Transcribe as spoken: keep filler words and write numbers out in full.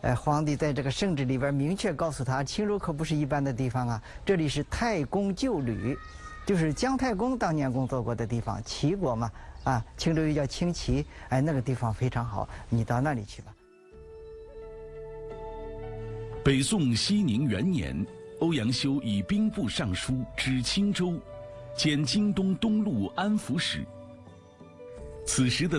呃，皇帝在这个圣旨里边明确告诉他，青州可不是一般的地方啊，这里是太公旧旅，就是姜太公当年工作过的地方，齐国嘛，啊，青州又叫青齐，哎，那个地方非常好，你到那里去吧。 北宋熙宁元年，欧阳修以兵部尚书知青州，兼京东东路安抚使。此时的